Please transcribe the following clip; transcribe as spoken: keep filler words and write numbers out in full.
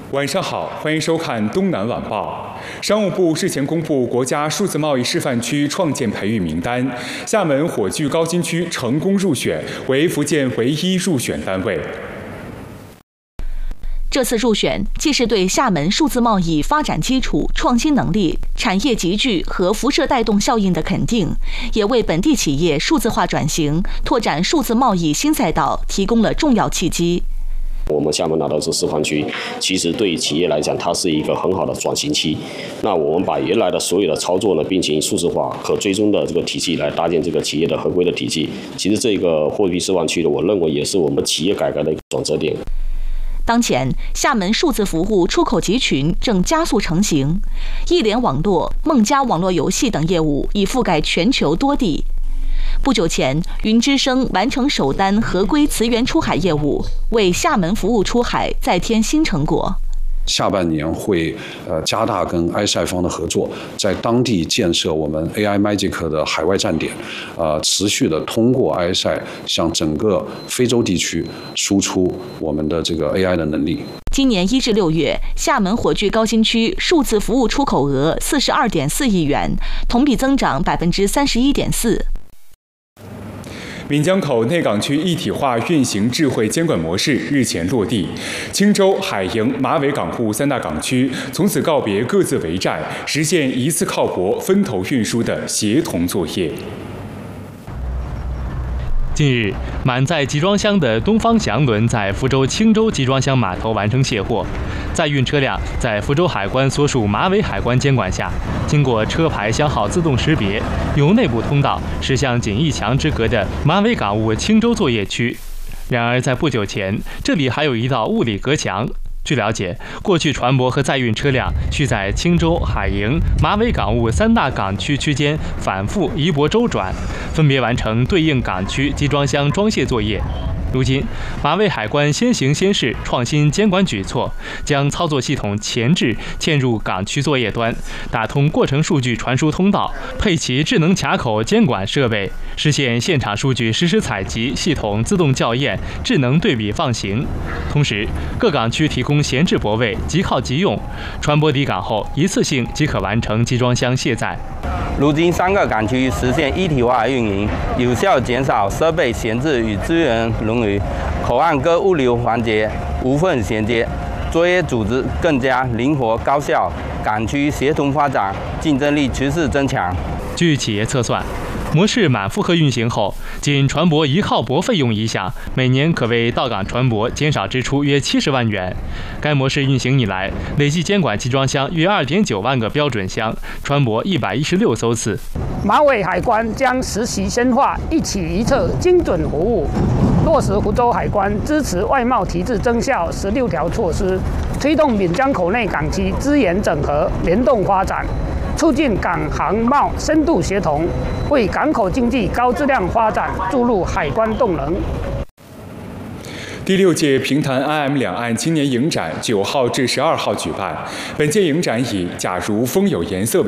晚上好，欢迎收看《东南晚报》。商务部日前公布国家数字贸易示范区创建培育名单，厦门火炬高新区成功入选，为福建唯一入选单位。 这次入选既是对厦门数字贸易发展基础、创新能力、产业集聚和辐射带动效应的肯定，也为本地企业数字化转型、拓展数字贸易新赛道提供了重要契机。 我们厦门拿到这示范区，其实对企业来讲，它是一个很好的转型期。那我们把原来的所有的操作呢，并行数字化和追踪的这个体系来搭建这个企业的合规的体系。其实这个货币示范区呢，我认为也是我们企业改革的一个转折点。 当前，厦门数字服务出口集群正加速成型，一联网络、梦家网络游戏等业务已覆盖全球多地。不久前，云之声完成首单合规磁源出海业务，为厦门服务出海再添新成果。 下半年会呃加大跟埃塞方的合作，在当地建设我们 A I Magic 的海外站点，呃，持续的通过埃塞向整个非洲地区输出我们的这个 A I 的能力。 今年一至六月，厦门火炬高新区数字服务出口额四十二点四亿元，同比增长百分之三十一点四。 闽江口内港区一体化运行智慧监管模式日前落地，青州、海营、马尾港务三大港区从此告别各自为战，实现一次靠泊、分头运输的协同作业。 近日，满载集装箱的东方祥轮在福州青州集装箱码头完成卸货，载运车辆在福州海关所属马尾海关监管下，经过车牌箱号自动识别，由内部通道驶向仅一墙之隔的马尾港务青州作业区。然而，在不久前，这里还有一道物理隔墙。据了解，过去船舶和载运车辆需在青州、海营、马尾港务三大港区区间反复移泊周转，分别完成对应港区集装箱装卸作业。如今，马尾海关先行先试创新监管举措，将操作系统前置嵌入港区作业端，打通过程数据传输通道，配齐智能卡口监管设备，实现现场数据实时采集、系统自动校验、智能对比放行。同时，各港区提供闲置泊位，即靠即用，船舶抵港后一次性即可完成集装箱卸载。 如今三个港区实现一体化运营，有效减少设备闲置与资源冗余，口岸各物流环节无缝衔接，作业组织更加灵活高效，港区协同发展，竞争力趋势增强。 据企业测算，模式满负荷运行后，仅船舶一靠泊费用一项，每年可为到港船舶减少支出约七十万元。该模式运行以来，累计监管集装箱约二点九万个标准箱，船舶一百一十六艘次。 马尾海关将实习深化一起一策精准服务，落实福州海关支持外贸提质增效十六条措施，推动闽江口内港区资源整合联动发展，促进港航贸深度协同，为港口经济高质量发展注入海关动能。 第六届平潭 I M 两岸青年影展九号至十二号举办。本届影展以"假如风有颜色"为